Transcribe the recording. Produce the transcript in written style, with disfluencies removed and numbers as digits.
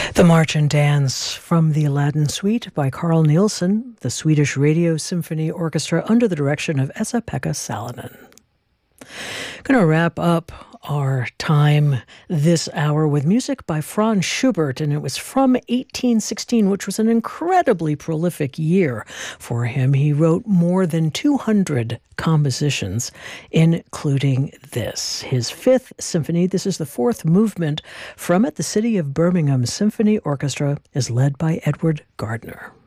The March and Dance from the Aladdin Suite by Carl Nielsen, the Swedish Radio Symphony Orchestra under the direction of Esa-Pekka Salonen. Going to wrap up our time this hour with music by Franz Schubert, and it was from 1816, which was an incredibly prolific year for him. He wrote more than 200 compositions, including this, his Fifth Symphony. This is the fourth movement from it. The City of Birmingham Symphony Orchestra is led by Edward Gardner.